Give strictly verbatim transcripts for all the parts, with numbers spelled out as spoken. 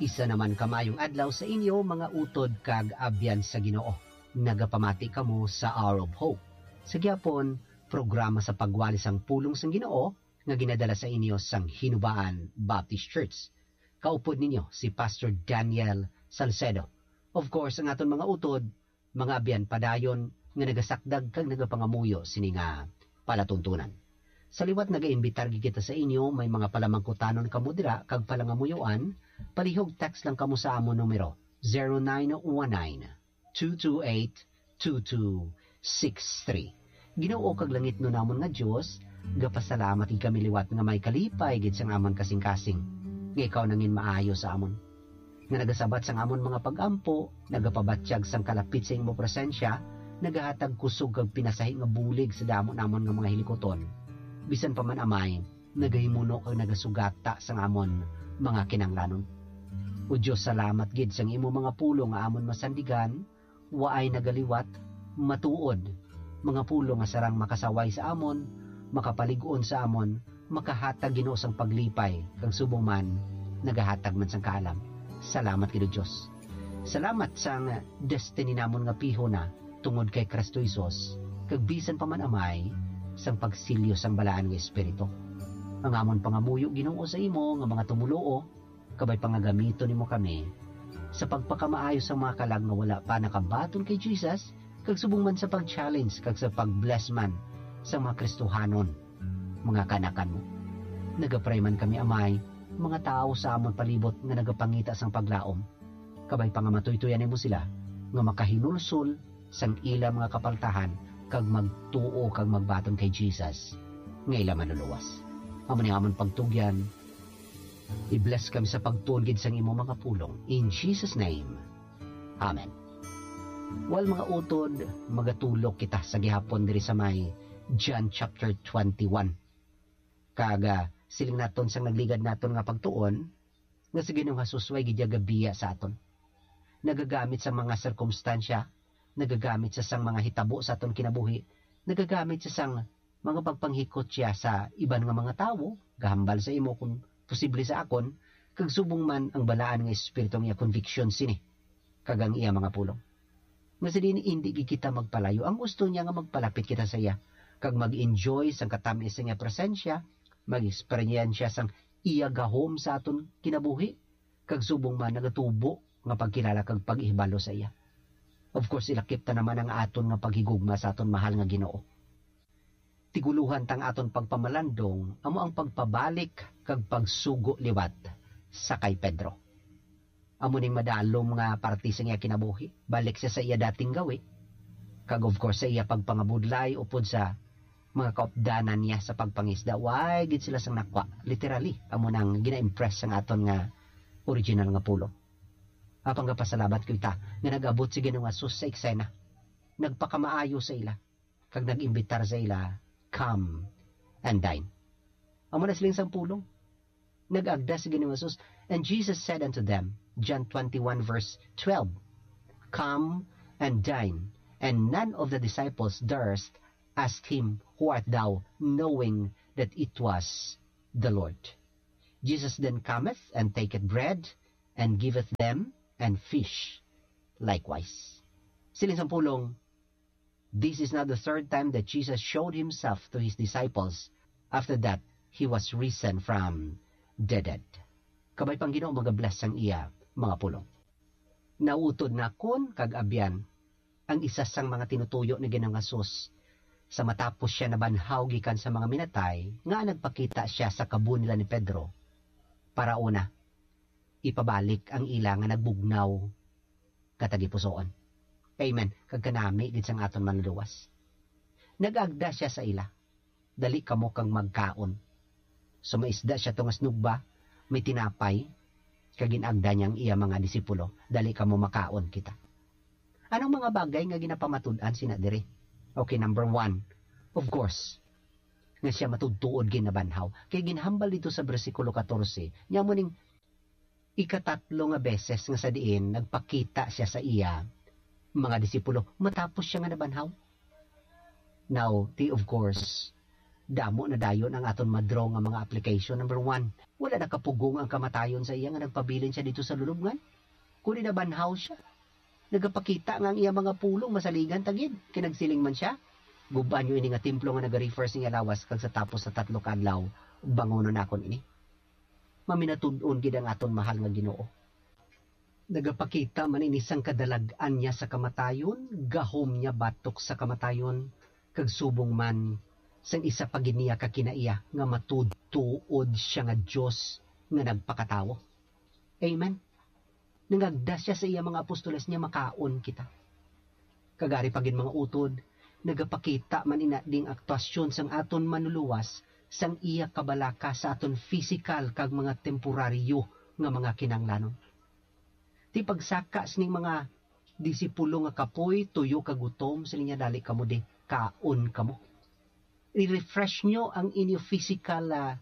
Isa naman kamayong adlaw sa inyo mga utod kag abyan sa Ginoo. Nagapamati kamo sa Hour of Hope. Sa gyapon, programa sa pagwali sang pulong sang Ginoo nga ginadala sa inyo sang Hinubaan Baptist Church. Kaupod ninyo si Pastor Daniel Salcedo. Of course, ang aton mga utod, mga abyan padayon nga nagasakdag kag nagapangamuyo sini nga palatuntunan. Sa liwat nagaimbitar kita sa inyo, may mga palamangkutanon kamo dira kag palangamuyuan, palihog text lang kamo sa amon numero zero nine one nine, two two eight, two two six three. Ginoo kag langit no namon nga Dios, gapasalamat gid kami liwat nga may kalipay gid sang amon kasing-kasing. Nga ikaw nangin maayo sa amon. Nga nagasabat sang amon mga pagampo, nagapabatsyag sang kalapit sa imong presensya, nagahatag kusog kag pinasahi nga bulig sa damo namon nga mga hilikoton. Bisan pa man amay, nagahimuno kag nagasugata sang amon mga kinanglanon. O Diyos, salamat gid sang imo mga pulo nga amon masandigan, waay nagaliwat, matuod, mga pulo nga sarang makasaway sa amon, makapalig-on sa amon, makahatag Ginoo sang paglipay, kang subong man, nagahatag man sang kaalam. Salamat gid Diyos. Salamat sang destiny namon nga piho na tungod kay Kristo Jesus, kag bisan pa man amay, sang pagsilyo sang balaan nga espiritu. Ang amon pangamuyo Ginoo sa imo nga mga tumuloo, kabay pangagamito nimo kami sa pagpakamaayo sa mga kalag nga wala pa nakabaton kay Jesus, kag subong man sa pag-challenge kag sa pag-bless man sa mga Kristohanon, mga kanakan mo. Nagapray man kami amay, mga tao sa amon palibot nga nagapangita sang paglaom, kabay pangamatoy-tuyan nimo sila nga makahinulsol sang ila mga kapaltahan kag magtuo kag magbaton kay Jesus nga ila manluluwas. Amo ni amon pagtugyan, i-bless kami sa pagtuon gid sang imo mga pulong in Jesus name. Amen. Wal mga utod, magatulok kita sa gihapon diri sa may John chapter twenty-one. Kaga siling naton sang nagligad naton nga pagtuon nga sa Ginoong Hesus way gid gabiya sa aton. Nagagamit sa mga sirkumstansya, nagagamit sa sang mga hitabo sa aton kinabuhi, nagagamit sa sang mga pagpanghikot siya sa iban nga mga tawo, gahambal sa imo kung posible sa akon, kag subong man ang balaan nga espiritu nga conviction sini, kagang iya mga pulong. Nga sa din hindi kita magpalayo, ang gusto niya nga magpalapit kita sa iya, kag mag-enjoy sang katamis sa iya presensya, mag-eksperyensya sang iya gahom sa aton kinabuhi, kag subong man nagatubo nga pagkilala kag pag-ihibalo sa iya. Of course, ilakip ta naman ang aton nga paghigugma sa aton mahal nga Ginoo. Tiguluhan tang aton pagpamalandong, amo ang pagpabalik kag pagsugo liwat sa kay Pedro. Amo ning madalom nga parte sa iya kinabuhi, balik siya sa iya dating gawi. Kag of course sa iya pagpangabudlay upod sa mga kaupdanan niya sa pagpangisda, why gid sila sang nakwa, literally, amo nang gina-impress sang aton nga original nga pulo. Apang kapasalamat ko ita nga nag-abot si Ginoong Hesus sa eksena. Nagpakamaayo sa ila, kag nag-imbitar sa ila, come and dine. Amo na siling sang pulong. Nag-agda si Ginoong Hesus, and Jesus said unto them, John twenty-one verse twelve, come and dine, and none of the disciples durst ask him, who art thou, knowing that it was the Lord. Jesus then cometh and taketh bread, and giveth them, and fish likewise. Siling sang pulong, this is now the third time that Jesus showed himself to his disciples. After that, he was risen from the dead. Kabay pang Ginoo magabless sang iya mga pulong. Nautod na kon kag abyan ang isa sang mga tinutuyo ni Ginoong Hesus sa matapos siya nabanhaw gikan sa mga minatay nga nagpakita siya sa kabun nila ni Pedro para una ipabalik ang ila nga nagbugnaw katagipusoon. Amen. Kag kanami gid sang aton manluwas. Nagagda siya sa ila. Dali kamo kang magkaon. So maisda siya tong asnugba, may tinapay, kag ginagda niyang iya mga disipulo, dali kamo makaon kita. Anong mga bagay nga ginapamatud-an sina diri? Okay, number one, of course, nga siya matudtuod ginabanhaw. Kay ginhambal dito sa bersikulo fourteen, nya mo ning ikatatlo nga beses nga sa diin nagpakita siya sa iya mga disipulo matapos siya nga nabanhaw. Now, ti of course, Damo na dayon ang aton madraw nga mga application. Number one, wala nakapugong ang kamatayon sa iya nga nagpabilin siya dito sa lulubngan. Kuni na banhaw siya. Nagapakita nga ang iya mga pulong masaligan tagid. Kinagsiling man siya. Guban nyo ini nga templo nga nag-refer siya lawas kag sa tapos sa tatlo ka adlaw bangonon nakon ini. Maminatud-on gid ang aton mahal nga Ginoo. Nagapakita man ini sang kadalag-an niya sa kamatayon, gahom niya batok sa kamatayon, kag subong man sang isa pa giniya ka kinaiya nga matudtuod siya nga Dios nga nagpakatawo. Amen. Nangagdas siya sa iya mga apostoles niya makaon kita. Kagari pagin mga utod, nagapakita man ina ding aktwasyon sang aton manuluwas sang iya kabalaka sa aton physical kag mga temporaryo nga mga kinanglanon. Ti pagsaka sining mga disipulo nga kapoy, tuyo kagutom, sila niya dali kamo di kaon kamo. I-refresh nyo ang inyo physical uh,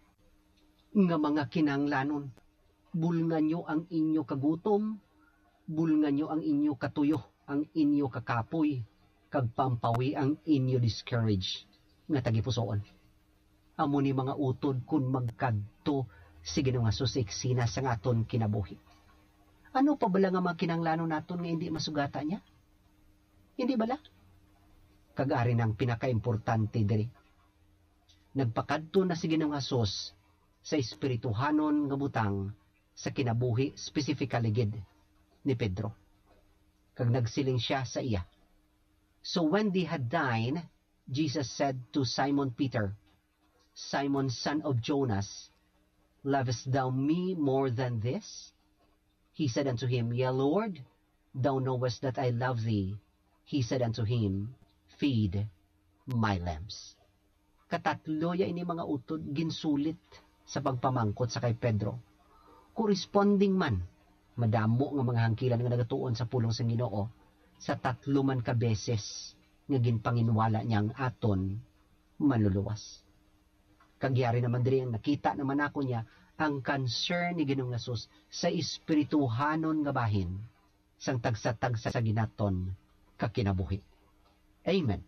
nga mga kinanglanon. Bulngan nyo ang inyo kagutom, bulngan nyo ang inyo katuyo, ang inyo kakapoy, kag pampawi ang inyo discourage nga tagipusoon. Amo ni mga utod kun magkadto sige nga susiksina sa aton kinabuhi. Ano pa bala nga mga kinanglanon naton nga hindi masugata niya? Hindi bala? Kagari ng pinaka-importante diri. Nagpakadto na si Ginoong Hesus sa espirituhanon nga butang sa kinabuhi specifically gid ni Pedro. Kag nagsiling siya sa iya. So when they had dined, Jesus said to Simon Peter, Simon, son of Jonas, lovest thou me more than this? He said unto him, Yea, Lord, thou knowest that I love thee. He said unto him, Feed my lambs. Katatlo ya ini mga utod ginsulit sa pagpamangkot sa kay Pedro. Corresponding man, madamo nga mga hangkilan nga nagatuon sa pulong sa Ginoo sa tatlo man ka beses nga ginpanginwala niyang aton manluluwas. Kagyari naman diri ang nakita naman ako niya ang concern ni Ginoong Hesus sa espirituhanon nga bahin sang tagsa-tagsa sa ginaton kakinabuhi. Amen.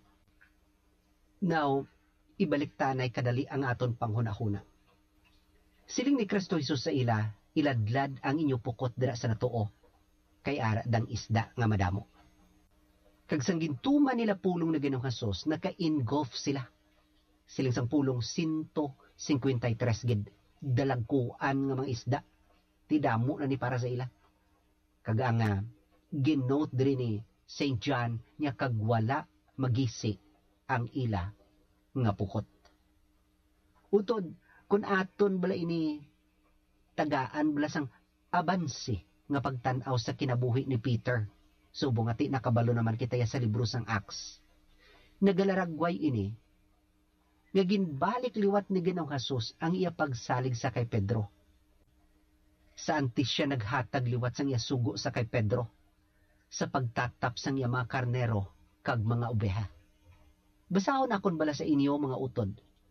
Now, ibalik tanay kadali ang aton panghuna-huna. Siling ni Kristo Jesus sa ila, iladlad ang inyo pukot dira sa natuo, kay ara dang isda nga madamo. Kag sang gintuman nila pulong na Ginoong Hesus, naka-engulf sila. Siling sang pulong one fifty-three gid, dalagkuan nga mga isda. Ti damo na ni para sa ila. Kag ang uh, ginote diri ni Saint John niya kag wala magisi ang ila nga pukot. Utod, kung aton bala ini tagaan bala sang abansi nga pagtanaw sa kinabuhi ni Peter. Subong ati nakabalo naman kita ya sa libro sang Acts. Nagalaragway ini, nga ginbalik liwat ni Ginoong Hesus ang iya pagsalig sa kay Pedro. Saan ti siya naghatag liwat sang iya sugo sa kay Pedro? Sa pagtatap sang iya mga karnero kag mga obeha. Basahon akon bala sa inyo mga utod.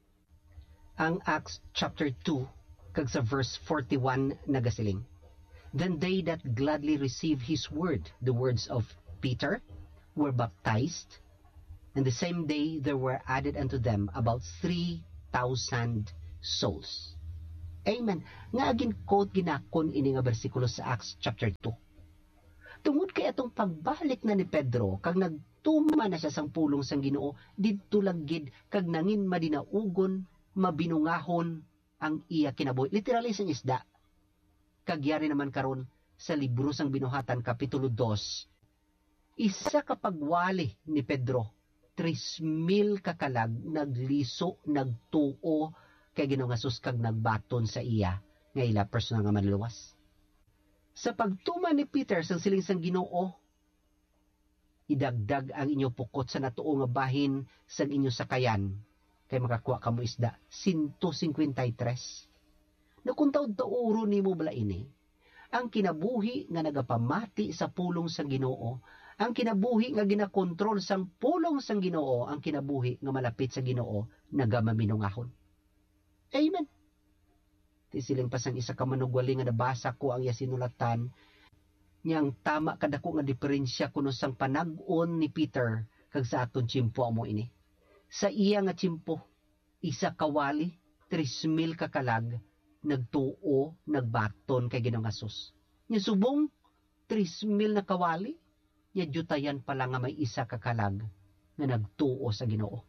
Ang Acts chapter two kag sa verse forty-one nagasiling. Then they that gladly received his word, the words of Peter, were baptized, and the same day there were added unto them about three thousand souls. Amen. Nga agin quote ginakon ini nga bersikulo sa Acts chapter two. Tungod kay atong pagbalik na ni Pedro kag nagtuma na siya sang pulong sang Ginoo didto laggid kag nangin madinaugon, mabinungahon ang iya kinabuhi. Literally sang isda. Kagyari naman karon sa libro sang Binuhatan kapitulo two. Isa ka pagwali ni Pedro, three mil kakalag nagliso, nagtuo kay Ginoong Hesus kag nagbaton sa iya nga ila personal nga manluwas. Sa pagtuman ni Peter sang siling sang Ginoo, idagdag ang inyo pukot sa natuo nga bahin sang inyo sakayan kay makakuha kamo isda one fifty-three. No kung taud-tauro nimo bala ini, ang kinabuhi nga nagapamati sa pulong sang Ginoo, ang kinabuhi nga ginakontrol sang pulong sang Ginoo, ang kinabuhi nga malapit sa Ginoo nagamaminungahon. Amen. Tisiling pa sang isa ka manugwali nga nabasa ko ang iya sinulatan, niyang tama kadako nga diferensya kuno sang panag-on ni Peter kag sa aton tiyempo amo ini. Sa iya nga tiyempo, isa kawali, tres mil kakalag, nagtuo, nagbaton kay Ginoong Hesus. Nya subong, tres mil na kawali, nya jutayan pala nga may isa kakalag nga nagtuo sa Ginoo.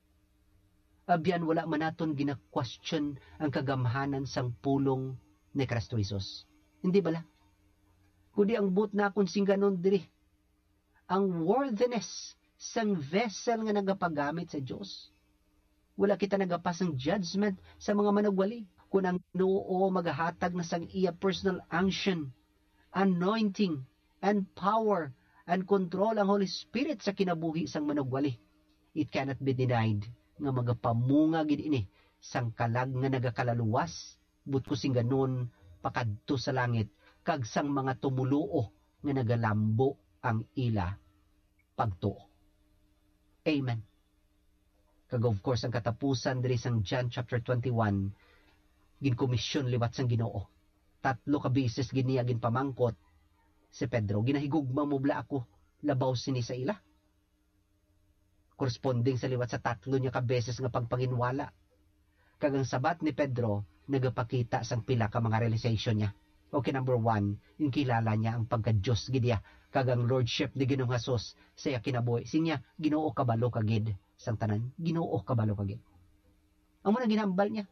Abyan wala man naton gina-question ang kagamhanan sang pulong ni Kristo Jesus. Hindi bala? Kundi ang but na akong singganon diri, ang worthiness sang vessel nga nagapagamit sa Dios. Wala kita nagapas ng judgment sa mga manugwali. Kung ang Ginoo magahatag na sang iya personal unction, anointing, and power, and control ang Holy Spirit sa kinabuhi sang manugwali, it cannot be denied nga magapamunga gid ini sang kalag nga nagakalaluwas, but kusing ganon pakadto sa langit, kag sang mga tumuluo nga nagalambo ang ila pagtuo. Amen. Kag of course ang katapusan diri sang John chapter twenty-one, ginkomisyon liwat sang Ginoo. Tatlo ka beses giniya ginpamangkot si Pedro, ginahigugma mo bla ako labaw sini sa ila. Corresponding sa liwat sa tatlo niya ka beses nga pagpanginwala. Kag ang sabat ni Pedro nagapakita sang pila ka mga realization niya. Okay, number one, yung kilala niya ang pagka-Diyos gidya, kag ang lordship ni Ginoong Hesus sa iya kinabuhi. Sinya, Ginoo kabalo kagid sang tanan. Ginoo kabalo kagid. Ang muna ginambal niya.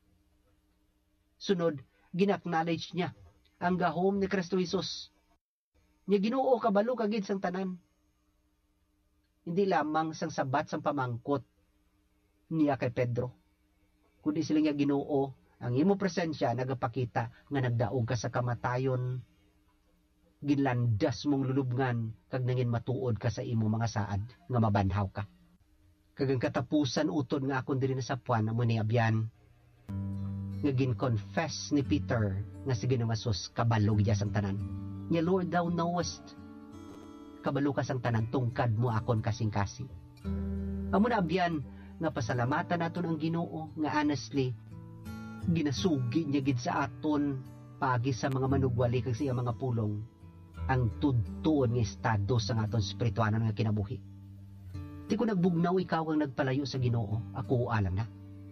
Sunod, gina-acknowledge niya ang gahom ni Kristo Jesus. Niya Ginoo kabalo kagid sang tanan. Hindi lamang sang sabat sang pamangkot niya kay Pedro, kundi sila niya Ginoo, ang imo presensya nagapakita nga nagdaog ka sa kamatayon, ginlandas mong lulubngan, kag nangin matuod ka sa imo mga saad nga mabanhaw ka. Kag ang katapusan utod nga akon diri na sa puan amo ni abyan nga gin-confess ni Peter nga si Ginoong Hesus kabalo gid sang tanan. Nya Lord, thou knowest, kabalo ka sang tanan, tungkad mo akon kasing-kasing. Amo na abyan nga pasalamatan naton ang Ginoo nga honestly ginasugi niya gid sa aton pagi sa mga manugwali kag siya mga pulong ang tudtuon nga estado sa aton spirituanan nga kinabuhi. Di ko nagbugnaw ikaw ang nagpalayo sa Ginoo, ako alam na.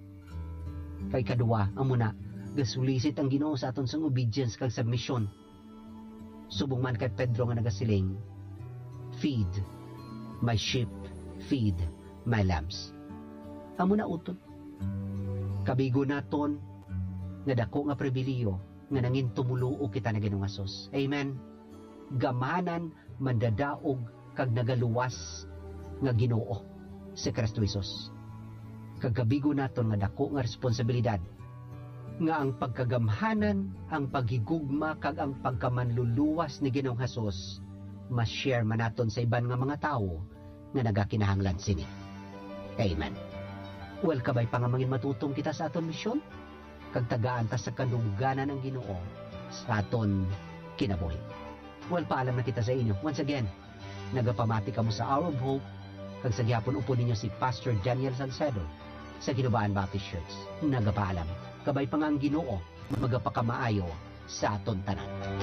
Kay kadua, amo na gasulisit ang Ginoo sa aton sang obedience kag submission. Subong man kay Pedro nga nagasiling, feed my sheep, feed my lambs. Amo na utod. Kabigo naton nga dako nga pribiliyo nga nangin tumuluo kita na Ginoong Hesus. Amen. Gamanan, mandadaog kag nagaluwas nga Ginoo si Kristo Jesus. Kag kabigo naton nga dako nga responsibilidad nga ang pagkagamhanan, ang paghigugma kag ang pagkamanluluwas ni Ginoong Hesus ma-share man naton sa iban nga mga tawo nga nagakinahanglan sini. Amen. Well, kabay pangamangin matutong kita sa aton misyon, kag tagaan ta sa kadungganan ng Ginoo sa aton kinabuhi. Well, paalam na kita sa inyo. Once again, nagapamati kamo sa Hour of Hope, kag sa gihapon upo ninyo si Pastor Daniel Salcedo sa Ginubaan Baptist Church. Nagapaalam. Kabay pa nga ang Ginoo, magapakamaayo sa aton tanan.